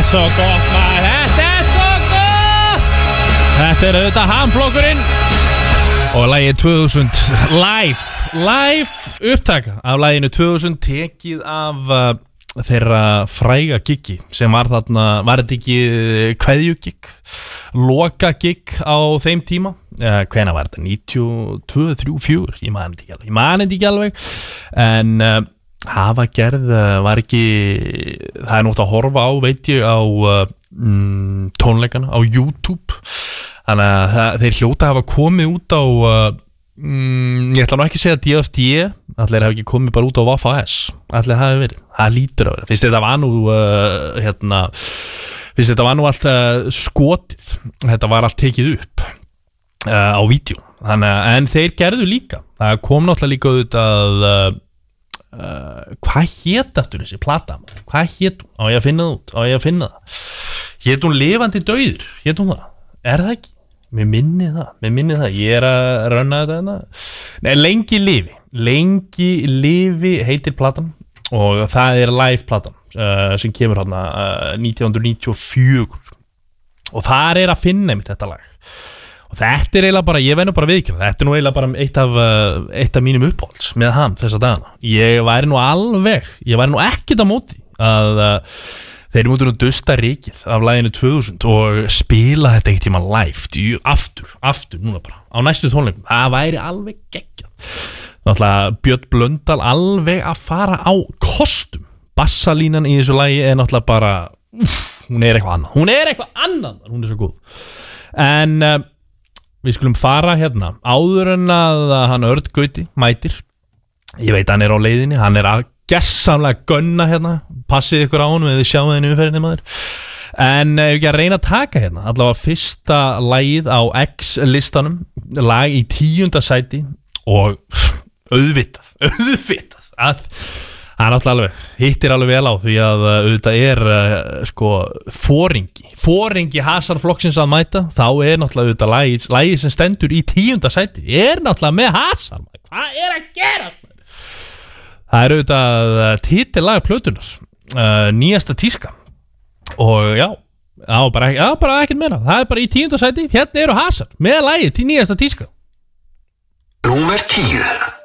svo gott maður, þetta svo gott. Þetta auðvitað Hamflokkurinn og lagið 2000 live upptaka af laginu 2000 tekið af þeirra fræga giggi sem var þarna, var þetta ekki kveðjugigg, loka gigg á þeim tíma, hvenær var þetta, 92, 3, 4, ég man þetta ekki alveg, en hafa gerð var ekki, það nótt að horfa á, veit ég, á tónleikana á YouTube, þannig að þeir hljóta hafa komið út á ég ætla nú ekki að segja DFD, allir hafa ekki komið bara út á Vafas, allir hafi verið, það lítur að vera, fyrst þetta var nú fyrst þetta var nú allt skotið, þetta var allt tekið upp á vídeo, þannig að, en þeir gerðu líka, það kom náttúrulega líka auðvitað hvað hét aftur þessi plata, hvað hét hún, á ég að finna það út, á ég að finna það, hét hún Lifandi dauður, hét hún það, er það ekki? Mér minni það, ég er að rönna þetta. Nei, Lengi lifi heitir platan og það er live platan sem kemur hérna 1994 og þar er að finna einmitt þetta lag og þetta er eiginlega bara, ég verður bara viðkjörn, þetta er nú eiginlega bara eitt af mínum uppáhalds með hann þessa dagana. Ég væri nú ekkert á móti að þeir mútu nú dusta rikið af laginu 2000 og spila þetta eitt tíma live aftur núna bara á næstu tónleikum, það væri alveg geggjað. Náttúrulega Björn Blöndal alveg að fara á kostum, bassalínan í þessu lagi er náttúrulega bara hún er eitthvað annað, hún er svo góð. En við skulum fara hérna áður en að hann Örn Gauti mætir, ég veit hann er á leiðinni, hann er að gessamlega gunna hérna, passið ykkur á honum eða þið sjáu þenni umferðinni maður, en ef ekki að reyna að taka hérna allavega fyrsta lagið á X-listanum, lag í 10. sæti og auðvitað að hann alltaf hittir alveg vel á því að auðvitað er sko foringi Hasar-flokksins að mæta, þá er náttúrulega auðvitað lagið sem stendur í 10. sæti er náttúrulega með Hasar, hvað er að gera? Það er auðvitað titillag plötunar, nýjasta tíska og já, bara ekkert meira, það er bara í 10. sæti, hérna eru Hasar með lagið til nýjasta tíska. Númer 10.